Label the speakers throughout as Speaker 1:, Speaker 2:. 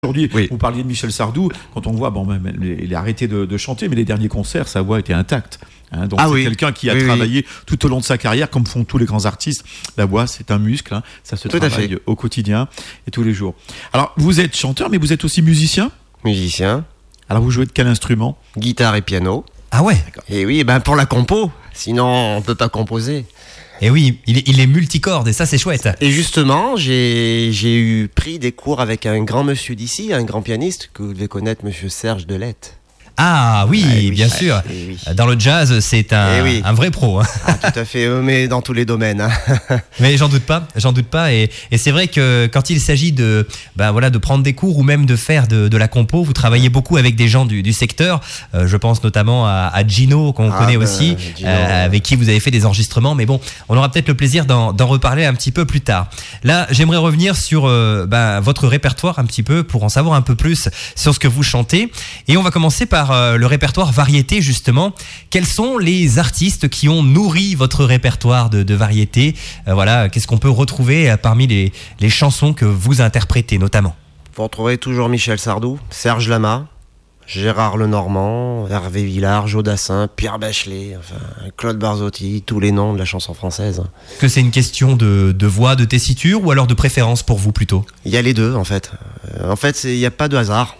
Speaker 1: Aujourd'hui,
Speaker 2: Oui.
Speaker 1: vous parliez de Michel Sardou. Quand on voit, bon, même, il a arrêté de chanter, mais les derniers concerts, sa voix était intacte. Donc c'est quelqu'un qui a travaillé tout au long de sa carrière, comme font tous les grands artistes. La voix, c'est un muscle, ça se travaille au quotidien et tous les jours. Alors, vous êtes chanteur, mais vous êtes aussi musicien.
Speaker 2: Musicien.
Speaker 1: Alors, vous jouez de quel instrument?
Speaker 2: Guitare et piano.
Speaker 3: Ah ouais.
Speaker 2: Et oui, pour la compo. Sinon, on peut pas composer.
Speaker 3: Et oui, il est multicorde et ça c'est chouette.
Speaker 2: Et justement, j'ai pris des cours avec un grand monsieur d'ici, un grand pianiste que vous devez connaître, monsieur Serge Delette.
Speaker 3: Ah oui, bien sûr.
Speaker 2: Oui.
Speaker 3: Dans le jazz, c'est un vrai pro.
Speaker 2: Ah, tout à fait, mais dans tous les domaines.
Speaker 3: Mais j'en doute pas. Et c'est vrai que quand il s'agit de prendre des cours ou même de faire de la compo, vous travaillez beaucoup avec des gens du secteur. Je pense notamment à Gino, qu'on connaît aussi, Gino, avec qui vous avez fait des enregistrements. Mais bon, on aura peut-être le plaisir d'en reparler un petit peu plus tard. Là, j'aimerais revenir sur votre répertoire un petit peu pour en savoir un peu plus sur ce que vous chantez. Et on va commencer par le répertoire variété, justement. Quels sont les artistes qui ont nourri votre répertoire de variété? Qu'est-ce qu'on peut retrouver parmi les chansons que vous interprétez, notamment?
Speaker 2: Vous retrouverez toujours Michel Sardou, Serge Lama, Gérard Lenormand, Hervé Villard, Joe Dassin, Pierre Bachelet, Claude Barzotti, tous les noms de la chanson française.
Speaker 3: Que c'est une question de voix, de tessiture ou alors de préférence pour vous plutôt?
Speaker 2: Il y a les deux, en fait. Il n'y a pas de hasard.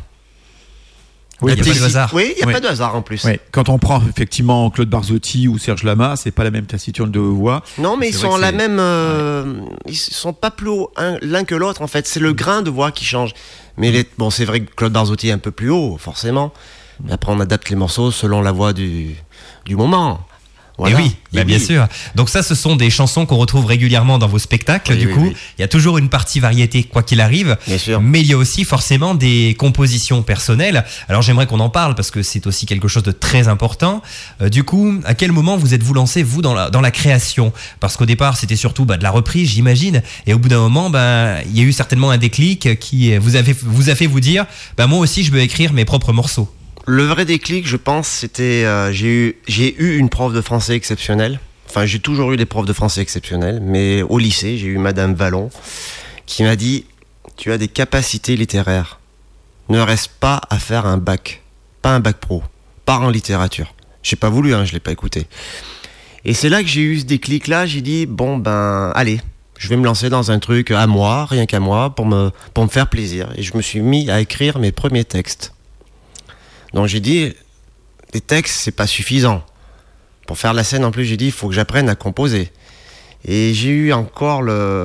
Speaker 3: Oui, il n'y a pas de hasard.
Speaker 2: Oui, il n'y a pas de hasard en plus.
Speaker 1: Oui. Quand on prend effectivement Claude Barzotti ou Serge Lama, c'est pas la même tessiture de voix.
Speaker 2: Non, mais ils sont la même. Ils sont pas plus haut l'un que l'autre en fait. C'est le grain de voix qui change. Mais c'est vrai que Claude Barzotti est un peu plus haut, forcément. Mais après, on adapte les morceaux selon la voix du moment. Voilà.
Speaker 3: Et oui, bien sûr. Donc ça, ce sont des chansons qu'on retrouve régulièrement dans vos spectacles. Il y a toujours une partie variété, quoi qu'il arrive.
Speaker 2: Bien sûr.
Speaker 3: Mais il y a aussi forcément des compositions personnelles. Alors j'aimerais qu'on en parle parce que c'est aussi quelque chose de très important. Du coup, à quel moment vous êtes-vous lancé, vous, dans la création? Parce qu'au départ, c'était surtout de la reprise, j'imagine. Et au bout d'un moment, il y a eu certainement un déclic qui vous a fait vous dire, moi aussi, je veux écrire mes propres morceaux.
Speaker 2: Le vrai déclic, je pense, c'était j'ai eu une prof de français exceptionnelle. Enfin, j'ai toujours eu des profs de français exceptionnels, mais au lycée, j'ai eu Madame Vallon qui m'a dit « Tu as des capacités littéraires. Ne reste pas à faire un bac, pas un bac pro, pars en littérature. » J'ai pas voulu, je l'ai pas écouté. Et c'est là que j'ai eu ce déclic-là. J'ai dit allez, je vais me lancer dans un truc à moi, rien qu'à moi, pour me faire plaisir. Et je me suis mis à écrire mes premiers textes. Donc j'ai dit, les textes, c'est pas suffisant. Pour faire la scène, en plus, j'ai dit, il faut que j'apprenne à composer. Et j'ai eu encore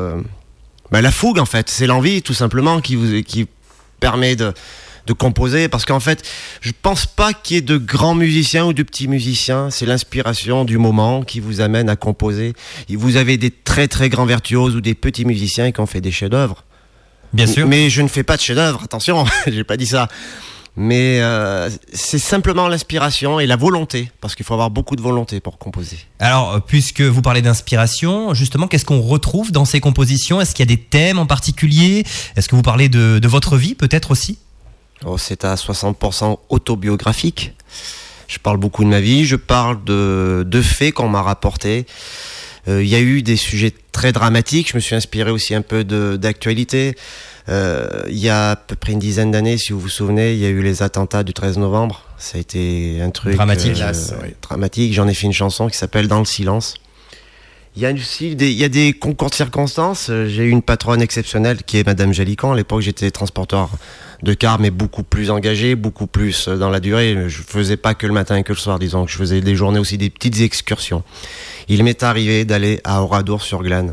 Speaker 2: la fougue, en fait. C'est l'envie, tout simplement, qui permet de composer. Parce qu'en fait, je pense pas qu'il y ait de grands musiciens ou de petits musiciens. C'est l'inspiration du moment qui vous amène à composer. Et vous avez des très, très grands virtuoses ou des petits musiciens qui ont fait des chefs-d'œuvre.
Speaker 3: Bien sûr.
Speaker 2: Mais je ne fais pas de chefs-d'œuvre, attention, j'ai pas dit ça. Mais c'est simplement l'inspiration et la volonté, parce qu'il faut avoir beaucoup de volonté pour composer.
Speaker 3: Alors, puisque vous parlez d'inspiration, justement, qu'est-ce qu'on retrouve dans ces compositions? Est-ce qu'il y a des thèmes en particulier? Est-ce que vous parlez de votre vie, peut-être aussi?
Speaker 2: C'est à 60% autobiographique. Je parle beaucoup de ma vie, je parle de faits qu'on m'a rapportés. Il y a eu des sujets très dramatiques, je me suis inspiré aussi un peu d'actualité. Il y a à peu près une dizaine d'années, si vous vous souvenez, il y a eu les attentats du 13 novembre. Ça a été un truc
Speaker 3: dramatique.
Speaker 2: Dramatique. J'en ai fait une chanson qui s'appelle Dans le silence. Il y a aussi des concours de circonstances. J'ai eu une patronne exceptionnelle qui est Madame Jalican. À l'époque, j'étais transporteur de car, mais beaucoup plus engagé, beaucoup plus dans la durée. Je faisais pas que le matin et que le soir, disons que je faisais des journées aussi, des petites excursions. Il m'est arrivé d'aller à Oradour-sur-Glane.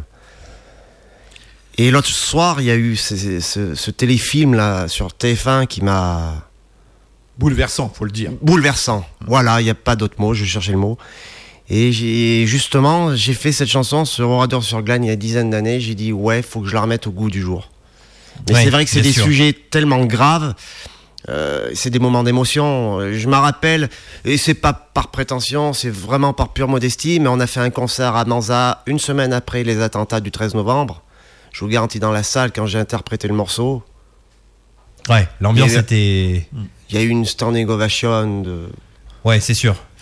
Speaker 2: Et l'autre soir, il y a eu ce téléfilm là sur TF1 qui m'a...
Speaker 1: Bouleversant, faut le dire.
Speaker 2: Bouleversant. Voilà, il n'y a pas d'autre mot, je cherchais le mot. Et j'ai fait cette chanson sur Oradour-sur-Glane il y a une dizaine d'années. J'ai dit, faut que je la remette au goût du jour. Mais c'est vrai que c'est des sujets tellement graves. C'est des moments d'émotion. Je me rappelle, et c'est pas par prétention, c'est vraiment par pure modestie, mais on a fait un concert à Manza une semaine après les attentats du 13 novembre. Je vous garantis, dans la salle, quand j'ai interprété le morceau...
Speaker 3: Ouais, l'ambiance était...
Speaker 2: Il y a eu une standing ovation
Speaker 3: Ouais, c'est sûr.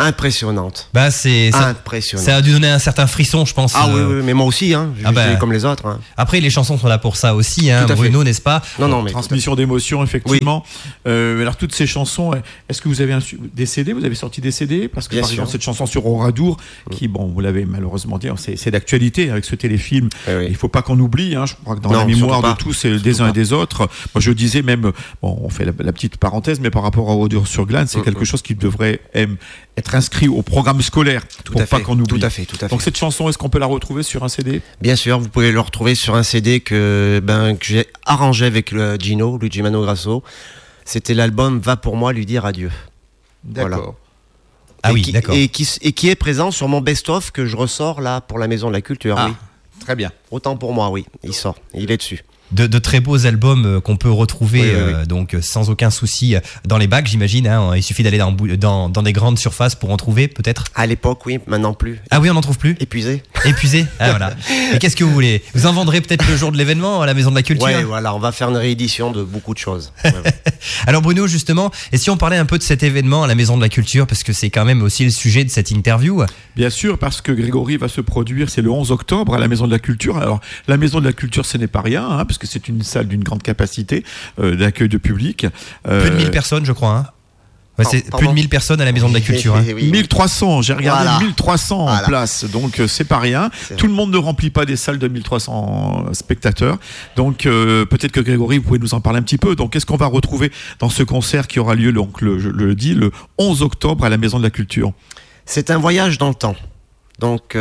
Speaker 2: impressionnante.
Speaker 3: Bah c'est
Speaker 2: impressionnant.
Speaker 3: Ça a dû donner un certain frisson, je pense.
Speaker 2: Ah oui, mais moi aussi, hein. Je suis comme les autres. Hein.
Speaker 3: Après, les chansons sont là pour ça aussi, hein, Bruno, n'est-ce pas?
Speaker 1: Non, mais transmission d'émotions, effectivement. Oui. Alors toutes ces chansons, est-ce que vous avez des CD? Vous avez sorti des CD? Parce que par exemple cette chanson sur Oradour, qui, bon, vous l'avez malheureusement dit, c'est d'actualité avec ce téléfilm. Il ne faut pas qu'on oublie. Hein, je crois que dans la mémoire de tous, des uns et des autres. Moi, je disais même, bon, on fait la petite parenthèse, mais par rapport à Oradour-sur-Glane, c'est quelque chose qui devrait être inscrit au programme scolaire pour pas qu'on oublie.
Speaker 2: Tout à fait.
Speaker 1: Donc cette chanson, est-ce qu'on peut la retrouver sur un CD?
Speaker 2: Bien sûr, vous pouvez le retrouver sur un CD que j'ai arrangé avec Gino, Luigi Mano Grasso. C'était l'album Va pour moi lui dire adieu.
Speaker 1: D'accord. Voilà.
Speaker 3: Ah oui, d'accord.
Speaker 2: Et qui est présent sur mon best-of que je ressors là pour la Maison de la Culture.
Speaker 1: Ah,
Speaker 2: oui.
Speaker 1: Très bien.
Speaker 2: Autant pour moi, oui. Il sort. Il est dessus.
Speaker 3: De très beaux albums qu'on peut retrouver donc sans aucun souci dans les bacs, j'imagine. Hein, il suffit d'aller dans des grandes surfaces pour en trouver, peut-être.
Speaker 2: À l'époque, oui. Maintenant plus.
Speaker 3: Ah oui, on n'en trouve plus.
Speaker 2: Épuisé.
Speaker 3: Ah voilà. Et qu'est-ce que vous voulez? Vous en vendrez peut-être le jour de l'événement à la Maison de la Culture.
Speaker 2: Ouais, voilà. On va faire une réédition de beaucoup de choses.
Speaker 3: Alors Bruno, justement, et si on parlait un peu de cet événement à la Maison de la Culture, parce que c'est quand même aussi le sujet de cette interview.
Speaker 1: Bien sûr, parce que Grégory va se produire, c'est le 11 octobre à la Maison de la Culture. Alors la Maison de la Culture, ce n'est pas rien, hein, parce que c'est une salle d'une grande capacité d'accueil de public.
Speaker 3: Plus de 1000 personnes, je crois. Hein. Ouais, c'est plus de 1000 personnes à la Maison de la Culture. Hein.
Speaker 1: 1300, j'ai regardé 1300 en place, donc c'est pas rien. Tout le monde ne remplit pas des salles de 1300 spectateurs. Donc peut-être que Grégory, vous pouvez nous en parler un petit peu. Donc qu'est-ce qu'on va retrouver dans ce concert qui aura lieu, donc, le 11 octobre à la Maison de la Culture?
Speaker 2: C'est un voyage dans le temps. Donc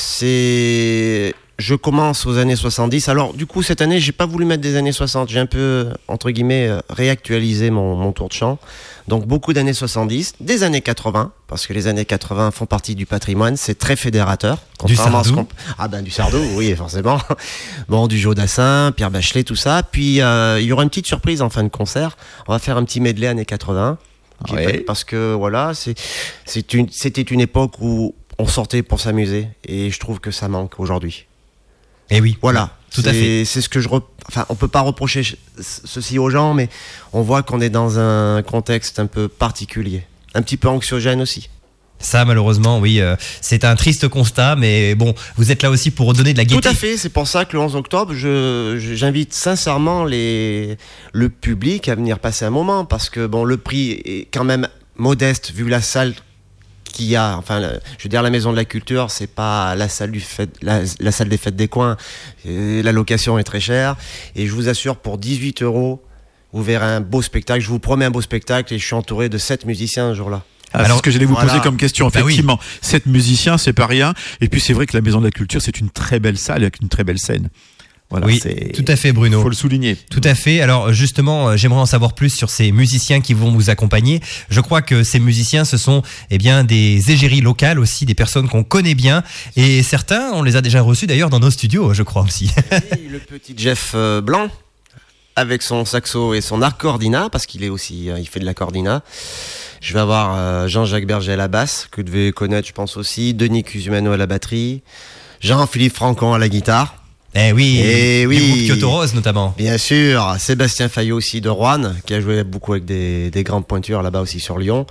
Speaker 2: je commence aux années 70. Alors du coup cette année j'ai pas voulu mettre des années 60. J'ai un peu entre guillemets réactualisé mon tour de chant. Donc beaucoup d'années 70, des années 80 parce que les années 80 font partie du patrimoine. C'est très fédérateur.
Speaker 3: Du Sardou.
Speaker 2: Du Sardou, oui forcément. Bon, du Joe Dassin, Pierre Bachelet, tout ça. Puis il y aura une petite surprise en fin de concert. On va faire un petit medley années 80. Parce que voilà, c'était une époque où on sortait pour s'amuser et je trouve que ça manque aujourd'hui.
Speaker 3: Et oui,
Speaker 2: voilà,
Speaker 3: tout à fait.
Speaker 2: C'est ce que on peut pas reprocher ceci aux gens, mais on voit qu'on est dans un contexte un peu particulier, un petit peu anxiogène aussi.
Speaker 3: Ça, malheureusement, oui, c'est un triste constat, mais bon, vous êtes là aussi pour redonner de la gaieté.
Speaker 2: Tout à fait, c'est pour ça que le 11 octobre, j'invite sincèrement le public à venir passer un moment, parce que bon, le prix est quand même modeste vu la salle qu'il y a. Enfin, je veux dire, la Maison de la Culture, c'est pas la salle la salle des fêtes des coins. La location est très chère, et je vous assure, pour 18 €, vous verrez un beau spectacle. Je vous promets un beau spectacle, et je suis entouré de 7 musiciens un jour-là.
Speaker 1: Alors, c'est ce que j'allais vous poser comme question. Effectivement, 7 musiciens, c'est pas rien. Et puis, c'est vrai que la Maison de la Culture, c'est une très belle salle avec une très belle scène. Voilà,
Speaker 3: oui, tout à fait, Bruno.
Speaker 1: Faut le souligner.
Speaker 3: Tout à fait. Alors justement, j'aimerais en savoir plus sur ces musiciens qui vont vous accompagner. Je crois que ces musiciens, ce sont des égéries locales aussi, des personnes qu'on connaît bien. Et certains, on les a déjà reçus d'ailleurs dans nos studios, je crois aussi.
Speaker 2: Oui, le petit Jeff Blanc, avec son saxo et son accordina, parce qu'il est aussi, il fait de l'accordina. Je vais avoir Jean-Jacques Berger à la basse, que vous devez connaître, je pense aussi. Denis Cusumano à la batterie. Jean-Philippe Francon à la guitare.
Speaker 3: Eh oui, du groupe Kyoto Rose notamment.
Speaker 2: Bien sûr, Sébastien Fayot aussi de Roanne, qui a joué beaucoup avec des grandes pointures là-bas aussi sur Lyon.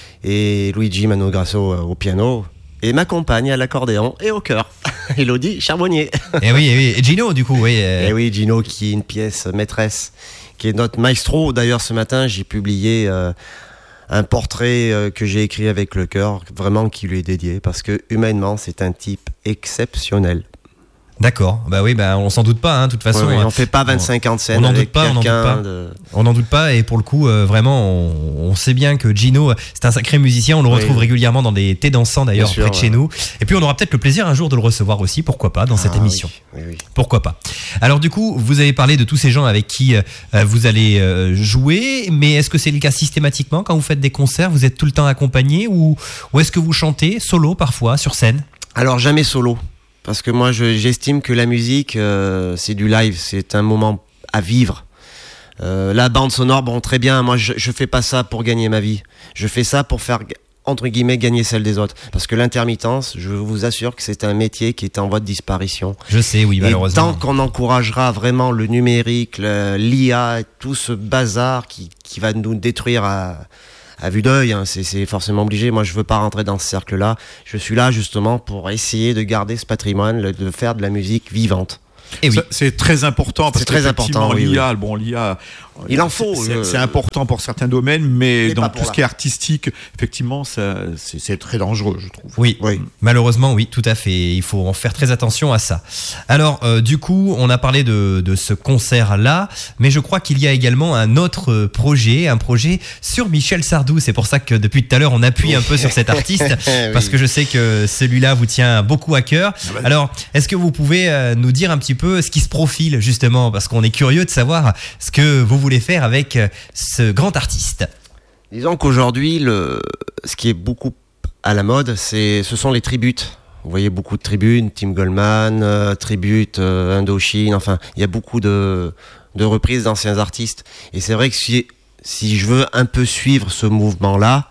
Speaker 2: Et Luigi Mano Grasso au piano. Et ma compagne à l'accordéon et au chœur, Elodie Charbonnier.
Speaker 3: Eh oui, et Gino du coup, oui.
Speaker 2: Eh oui, Gino qui est une pièce maîtresse, qui est notre maestro. D'ailleurs, ce matin, j'ai publié un portrait que j'ai écrit avec le cœur, vraiment qui lui est dédié, parce que humainement, c'est un type exceptionnel.
Speaker 3: D'accord, bah oui, bah on s'en doute pas, hein, de toute façon.
Speaker 2: Oui, on fait pas 25 ans de scène.
Speaker 3: On n'en doute pas, on n'en doute pas, et pour le coup, vraiment, on sait bien que Gino, c'est un sacré musicien, on le retrouve régulièrement dans des thés dansants d'ailleurs, près de chez nous. Et puis on aura peut-être le plaisir un jour de le recevoir aussi, pourquoi pas, dans cette émission.
Speaker 2: Oui.
Speaker 3: Pourquoi pas. Alors du coup, vous avez parlé de tous ces gens avec qui vous allez jouer, mais est-ce que c'est le cas systématiquement quand vous faites des concerts? Vous êtes tout le temps accompagné ou est-ce que vous chantez solo parfois sur scène?
Speaker 2: Alors jamais solo. Parce que moi, j'estime que la musique, c'est du live, c'est un moment à vivre. La bande sonore, bon, très bien, moi, je fais pas ça pour gagner ma vie. Je fais ça pour faire, entre guillemets, gagner celle des autres. Parce que l'intermittence, je vous assure que c'est un métier qui est en voie de disparition.
Speaker 3: Je sais, oui, malheureusement.
Speaker 2: Et tant qu'on encouragera vraiment le numérique, l'IA, tout ce bazar qui va nous détruire à à vue d'œil, hein, c'est forcément obligé. Moi, je veux pas rentrer dans ce cercle-là. Je suis là justement pour essayer de garder ce patrimoine, de faire de la musique vivante.
Speaker 1: Et oui. C'est très important parce que l'IA, bon, l'IA,
Speaker 2: il en faut.
Speaker 1: C'est important pour certains domaines, mais dans tout ce qui est artistique, effectivement, c'est très dangereux, je trouve.
Speaker 3: Oui, malheureusement, oui, tout à fait. Il faut en faire très attention à ça. Alors, du coup, on a parlé de ce concert-là, mais je crois qu'il y a également un autre projet, un projet sur Michel Sardou. C'est pour ça que depuis tout à l'heure, on appuie un peu sur cet artiste, parce que je sais que celui-là vous tient beaucoup à cœur. Alors, est-ce que vous pouvez nous dire un petit peu ce qui se profile, justement, parce qu'on est curieux de savoir ce que vous voulez faire avec ce grand artiste.
Speaker 2: Disons qu'aujourd'hui, ce qui est beaucoup à la mode, ce sont les tributes. Vous voyez beaucoup de tribunes, Tim Goldman, tribute Indochine, enfin, il y a beaucoup de reprises d'anciens artistes. Et c'est vrai que si je veux un peu suivre ce mouvement-là,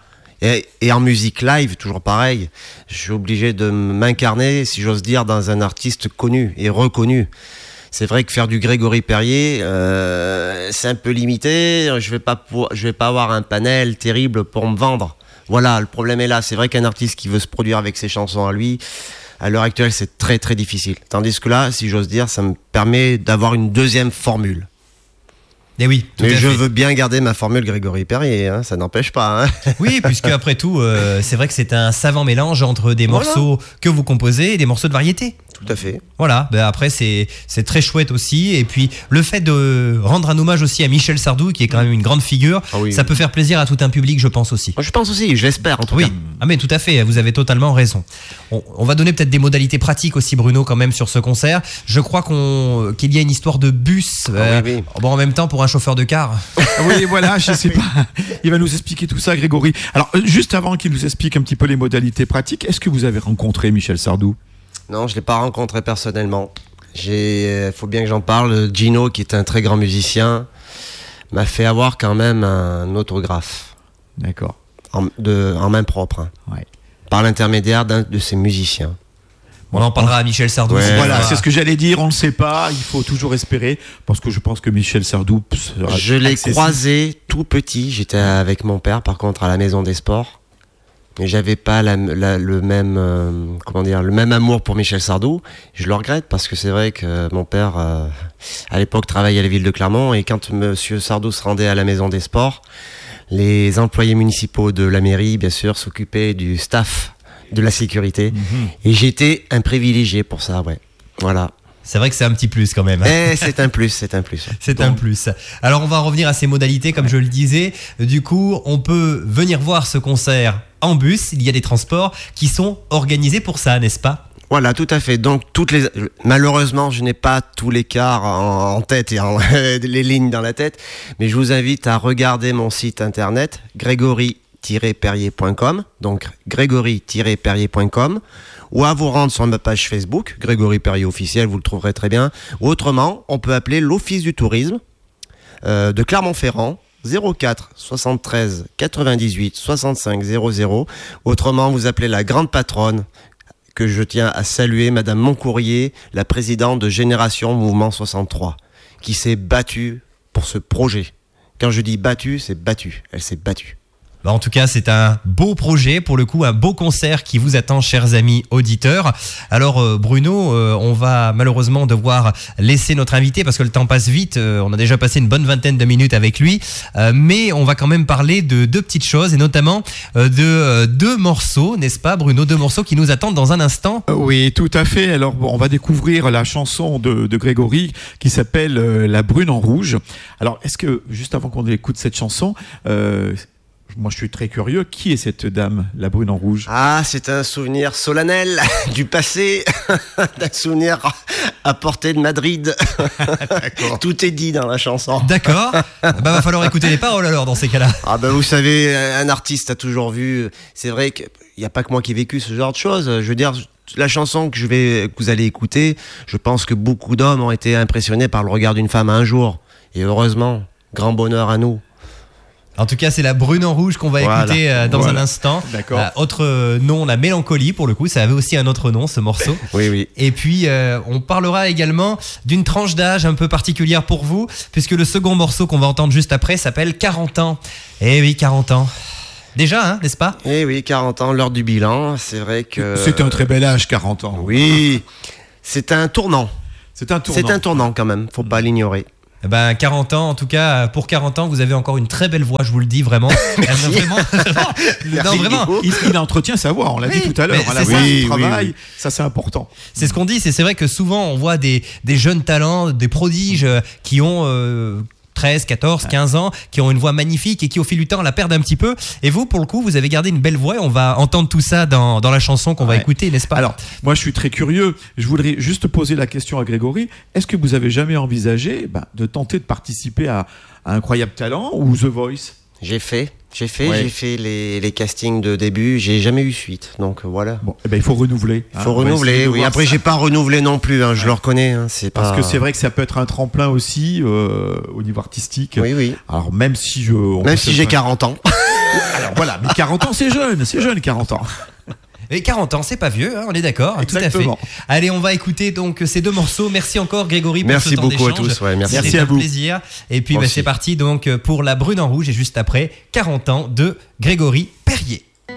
Speaker 2: et en musique live, toujours pareil, je suis obligé de m'incarner, si j'ose dire, dans un artiste connu et reconnu. C'est vrai que faire du Grégory Perrier, c'est un peu limité. Je vais pas avoir un panel terrible pour me vendre. Voilà, le problème est là. C'est vrai qu'un artiste qui veut se produire avec ses chansons à lui, à l'heure actuelle, c'est très très difficile. Tandis que là, si j'ose dire, ça me permet d'avoir une deuxième formule.
Speaker 3: Et oui,
Speaker 2: mais je veux bien garder ma formule Grégory Perrier, hein, ça n'empêche pas. Hein.
Speaker 3: Oui, puisque après tout, c'est vrai que c'est un savant mélange entre des morceaux que vous composez et des morceaux de variété.
Speaker 2: Tout à fait.
Speaker 3: Voilà, après c'est très chouette aussi. Et puis le fait de rendre un hommage aussi à Michel Sardou, qui est quand même une grande figure, ça peut faire plaisir à tout un public, je pense aussi.
Speaker 2: Je pense aussi, je l'espère en tout cas.
Speaker 3: Ah mais tout à fait, vous avez totalement raison. On va donner peut-être des modalités pratiques aussi, Bruno, quand même sur ce concert. Je crois qu'il y a une histoire de bus. Bon, en même temps pour un chauffeur de car.
Speaker 1: Oui, voilà, je sais pas. Il va nous expliquer tout ça, Grégory. Alors, juste avant qu'il nous explique un petit peu les modalités pratiques, est-ce que vous avez rencontré Michel Sardou ?
Speaker 2: Non, je ne l'ai pas rencontré personnellement. Faut bien que j'en parle. Gino, qui est un très grand musicien, m'a fait avoir quand même un autographe.
Speaker 1: D'accord.
Speaker 2: En main propre. Hein.
Speaker 1: Ouais.
Speaker 2: Par l'intermédiaire d'un de ses musiciens.
Speaker 3: On en parlera à Michel Sardou.
Speaker 1: Voilà, c'est ce que j'allais dire. On ne sait pas. Il faut toujours espérer. Parce que je pense que Michel Sardou sera
Speaker 2: Je l'ai croisé tout petit. J'étais avec mon père, par contre, à la Maison des Sports. Mais j'avais pas le même amour pour Michel Sardou. Je le regrette parce que c'est vrai que mon père, à l'époque, travaillait à la ville de Clermont, et quand Monsieur Sardou se rendait à la Maison des Sports, les employés municipaux de la mairie, bien sûr, s'occupaient du staff de la sécurité. Et j'étais un privilégié pour ça, ouais. Voilà.
Speaker 3: C'est vrai que c'est un petit plus quand même.
Speaker 2: C'est un plus.
Speaker 3: C'est un plus. Alors on va revenir à ces modalités, comme je le disais. Du coup, on peut venir voir ce concert en bus. Il y a des transports qui sont organisés pour ça, n'est-ce pas ?
Speaker 2: Voilà, tout à fait. Donc malheureusement, je n'ai pas tous les cars en tête et les lignes dans la tête, mais je vous invite à regarder mon site internet grégory-perrier.com, donc grégory-perrier.com, ou à vous rendre sur ma page Facebook, Grégory Perrier officiel, vous le trouverez très bien. Ou autrement, on peut appeler l'Office du tourisme de Clermont-Ferrand, 04 73 98 65 00. Autrement, vous appelez la grande patronne, que je tiens à saluer, Madame Moncourrier, la présidente de Génération Mouvement 63, qui s'est battue pour ce projet. Quand je dis battue, c'est battue. Elle s'est battue.
Speaker 3: En tout cas, c'est un beau projet, pour le coup, un beau concert qui vous attend, chers amis auditeurs. Alors, Bruno, on va malheureusement devoir laisser notre invité parce que le temps passe vite. On a déjà passé une bonne vingtaine de minutes avec lui. Mais on va quand même parler de deux petites choses, et notamment de deux morceaux, n'est-ce pas, Bruno ? Deux morceaux qui nous attendent dans un instant.
Speaker 1: Oui, tout à fait. Alors, on va découvrir la chanson de Grégory qui s'appelle La Brune en rouge. Alors, est-ce que, juste avant qu'on écoute cette chanson, moi, je suis très curieux. Qui est cette dame, la brune en rouge ?
Speaker 2: Ah, c'est un souvenir solennel du passé, d'un souvenir à portée de Madrid. D'accord. Tout est dit dans la chanson.
Speaker 3: D'accord. Va falloir écouter les paroles alors dans ces cas-là.
Speaker 2: Ah vous savez, un artiste a toujours vu. C'est vrai qu'il n'y a pas que moi qui ai vécu ce genre de choses. Je veux dire, la chanson que vous allez écouter, je pense que beaucoup d'hommes ont été impressionnés par le regard d'une femme un jour. Et heureusement, grand bonheur à nous.
Speaker 3: En tout cas, c'est la brune en rouge qu'on va écouter dans un instant.
Speaker 1: D'accord.
Speaker 3: Autre nom, la mélancolie, pour le coup. Ça avait aussi un autre nom, ce morceau.
Speaker 2: Oui.
Speaker 3: Et puis, on parlera également d'une tranche d'âge un peu particulière pour vous, puisque le second morceau qu'on va entendre juste après s'appelle 40 ans. Eh oui, 40 ans. Déjà, hein, n'est-ce pas?
Speaker 2: Eh oui, 40 ans, l'heure du bilan. C'est vrai que...
Speaker 1: C'est un très bel âge, 40 ans.
Speaker 2: Oui, c'est un tournant.
Speaker 1: C'est un
Speaker 2: tournant quand même, faut pas l'ignorer.
Speaker 3: 40 ans, en tout cas, pour 40 ans, vous avez encore une très belle voix, je vous le dis vraiment.
Speaker 1: Vraiment. Il entretient sa voix, on l'a dit tout à l'heure. La voix, le travail, ça c'est important.
Speaker 3: C'est ce qu'on dit, c'est vrai que souvent on voit des jeunes talents, des prodiges qui ont 13, 14, 15 ans, qui ont une voix magnifique et qui au fil du temps la perdent un petit peu. Et vous, pour le coup, vous avez gardé une belle voix et on va entendre tout ça dans la chanson qu'on va écouter, n'est-ce pas?
Speaker 1: Alors, moi je suis très curieux. Je voudrais juste poser la question à Grégory. Est-ce que vous avez jamais envisagé de tenter de participer à Incroyable Talent ou The Voice?
Speaker 2: J'ai fait les castings de début, j'ai jamais eu suite, donc voilà.
Speaker 1: Bon, il faut renouveler.
Speaker 2: Il faut renouveler, oui. Après, j'ai pas renouvelé non plus, je le reconnais.
Speaker 1: Parce que c'est vrai que ça peut être un tremplin aussi au niveau artistique.
Speaker 2: Oui.
Speaker 1: Alors même si
Speaker 2: j'ai 40 ans.
Speaker 1: Alors voilà, mais 40 ans c'est jeune 40 ans.
Speaker 3: Et 40 ans, c'est pas vieux, on est d'accord. Exactement. Tout à fait. Allez, on va écouter donc ces deux morceaux. Merci encore Grégory pour ce temps d'échange.
Speaker 2: Merci beaucoup à tous.
Speaker 1: Merci à vous.
Speaker 3: C'était un plaisir. Et puis c'est parti donc pour La Brune en Rouge et juste après 40 ans de Grégory Perrier.